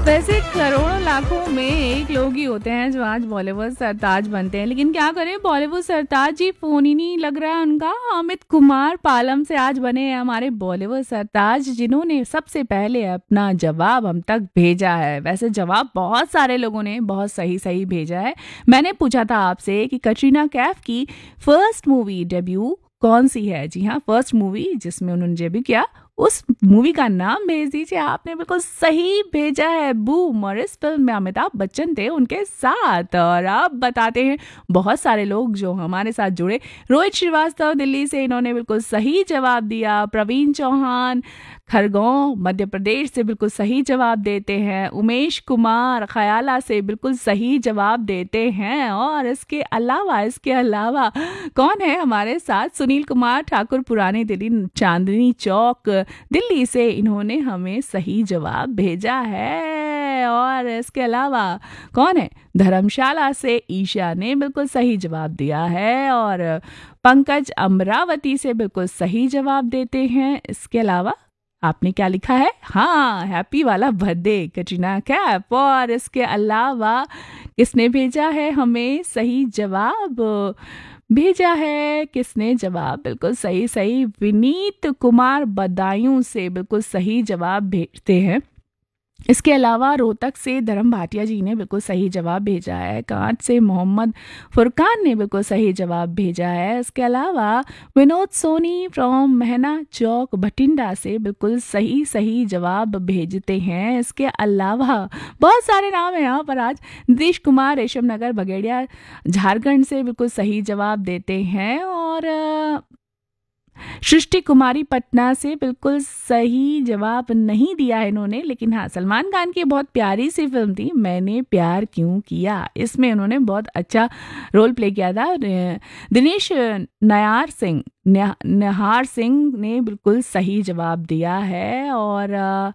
वैसे करोड़ों लाखों में एक लोग ही होते हैं जो आज बॉलीवुड सरताज बनते हैं, लेकिन क्या करें, बॉलीवुड सरताज ही फोन ही नहीं लग रहा है उनका। अमित कुमार पालम से आज बने हैं हमारे बॉलीवुड सरताज, जिन्होंने सबसे पहले अपना जवाब हम तक भेजा है। वैसे जवाब बहुत सारे लोगों ने बहुत सही सही भेजा है। मैंने पूछा था आपसे कि कटरीना कैफ की फर्स्ट मूवी डेब्यू कौन सी है। जी हाँ, फर्स्ट मूवी जिसमें उन्होंने डेब्यू किया, उस मूवी का नाम भेज दीजिए। आपने बिल्कुल सही भेजा है, बूम। और इस फिल्म में अमिताभ बच्चन थे उनके साथ। और अब बताते हैं बहुत सारे लोग जो हमारे साथ जुड़े। रोहित श्रीवास्तव दिल्ली से, इन्होंने बिल्कुल सही जवाब दिया। प्रवीण चौहान खरगोन मध्य प्रदेश से बिल्कुल सही जवाब देते हैं। उमेश कुमार खयाला से बिल्कुल सही जवाब देते हैं। और इसके अलावा कौन है हमारे साथ? सुनील कुमार ठाकुर पुरानी दिल्ली चांदनी चौक दिल्ली से, इन्होंने हमें सही जवाब भेजा है। और इसके अलावा कौन है? धर्मशाला से ईशा ने बिल्कुल सही जवाब दिया है। और पंकज अमरावती से बिल्कुल सही जवाब देते हैं। इसके अलावा आपने क्या लिखा है? हाँ, हैप्पी वाला बर्थडे कटरीना कैफ। और इसके अलावा किसने भेजा है हमें सही जवाब? भेजा है किसने जवाब? बिल्कुल सही सही विनीत कुमार बदायूं से बिल्कुल सही जवाब भेजते हैं। इसके अलावा रोहतक से धर्म भाटिया जी ने बिल्कुल सही जवाब भेजा है। कांच से मोहम्मद फुरकान ने बिल्कुल सही जवाब भेजा है। इसके अलावा विनोद सोनी फ्रॉम महना चौक भटिंडा से बिल्कुल सही सही जवाब भेजते हैं। इसके अलावा बहुत सारे नाम हैं यहाँ पर आज। नीतीश कुमार रेशम नगर बगेड़िया झारखंड से बिल्कुल सही जवाब देते हैं। और सृष्टि कुमारी पटना से बिल्कुल सही जवाब नहीं दिया है इन्होंने, लेकिन हाँ, सलमान खान की बहुत प्यारी सी फिल्म थी मैंने प्यार क्यों किया, इसमें उन्होंने बहुत अच्छा रोल प्ले किया था। दिनेश निहार सिंह ने बिल्कुल सही जवाब दिया है। और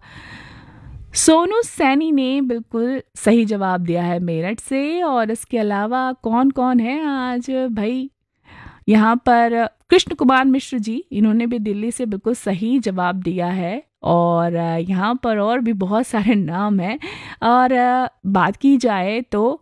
सोनू सैनी ने बिल्कुल सही जवाब दिया है मेरठ से। और इसके अलावा कौन कौन है आज भाई? यहाँ पर कृष्ण कुमार मिश्र जी, इन्होंने भी दिल्ली से बिल्कुल सही जवाब दिया है। और यहाँ पर और भी बहुत सारे नाम हैं। और बात की जाए तो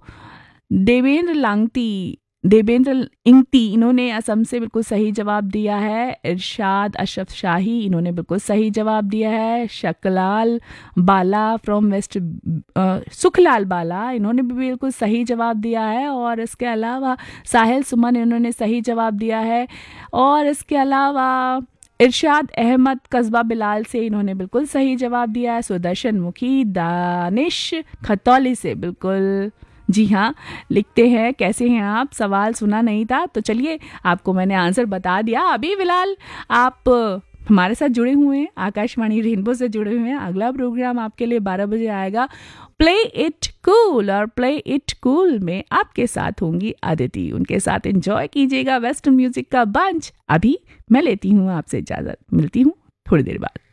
देवेंद्र इंगती, इन्होंने असम से बिल्कुल सही जवाब दिया है। इरशाद अशरफ शाही, इन्होंने बिल्कुल सही जवाब दिया है। शकलाल बाला फ्रॉम वेस्ट सुखलाल बाला, इन्होंने भी बिल्कुल सही जवाब दिया है। और इसके अलावा साहिल सुमन, इन्होंने सही जवाब दिया है। और इसके अलावा इरशाद अहमद कस्बा बिलाल से, इन्होंने बिल्कुल सही जवाब दिया है। सुदर्शन मुखी दानिश खतौली से बिल्कुल, जी हाँ, लिखते हैं कैसे हैं आप, सवाल सुना नहीं था तो चलिए आपको मैंने आंसर बता दिया। अभी फिलहाल आप हमारे साथ जुड़े हुए हैं, आकाशवाणी रेनबो से जुड़े हुए हैं। अगला प्रोग्राम आपके लिए 12 बजे आएगा, प्ले इट कूल। और प्ले इट कूल में आपके साथ होंगी अदिति, उनके साथ एंजॉय कीजिएगा वेस्टर्न म्यूजिक का बंच। अभी मैं लेती हूँ आपसे इजाजत, मिलती हूँ थोड़ी देर बाद।